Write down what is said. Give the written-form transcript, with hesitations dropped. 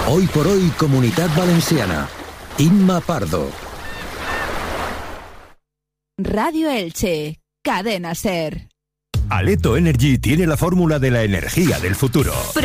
Hoy por hoy, Comunitat Valenciana. Imma Pardo. Radio Elche, Cadena SER. Aleto Energy tiene la fórmula de la energía del futuro.